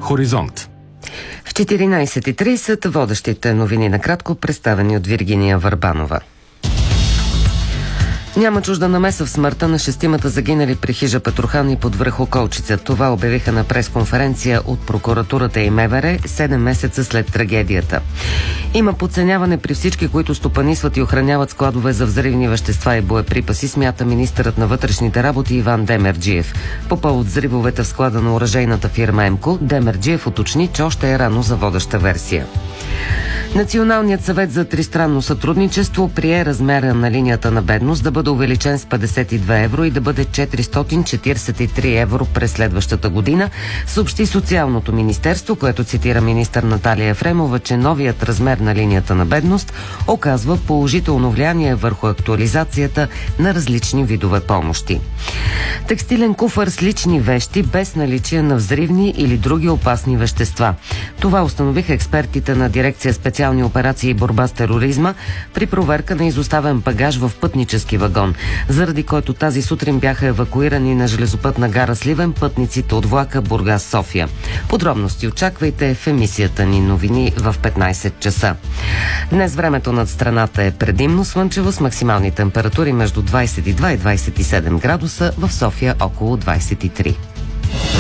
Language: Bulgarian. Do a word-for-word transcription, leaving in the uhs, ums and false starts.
Хоризонт. В четиринайсет и трийсет водещите новини накратко, представени от Виргиния Върбанова. Няма чужда намеса в смъртта на шестимата загинали при хижа Петрохан и под връх Околчица. Това обявиха на пресконференция от прокуратурата и МВР седем месеца след трагедията. Има подценяване при всички, които стопанисват и охраняват складове за взривни вещества и боеприпаси, смята министърът на вътрешните работи Иван Демерджиев. По повод взривовете в склада на оръжейната фирма ЕМКО, Демерджиев уточни, че още е рано за водеща версия. Националният съвет за тристранно сътрудничество прие размера на линията на бедност да бъде увеличен с петдесет и две евро и да бъде четиристотин четирийсет и три евро през следващата година, съобщи Социалното министерство, което цитира министър Наталия Ефремова, че новият размер на линията на бедност оказва положително влияние върху актуализацията на различни видове помощи. Текстилен куфар с лични вещи без наличие на взривни или други опасни вещества. Това установиха експертите на дирекция специални операции и борба с тероризма при проверка на изоставен багаж в пътнически вагон, заради който тази сутрин бяха евакуирани на железопътна гара Сливен пътниците от влака Бургас-София. Подробности очаквайте в емисията ни новини в петнайсет часа. Днес времето над страната е предимно слънчево с максимални температури между двайсет и два и двайсет и седем градуса, в София около двайсет и три.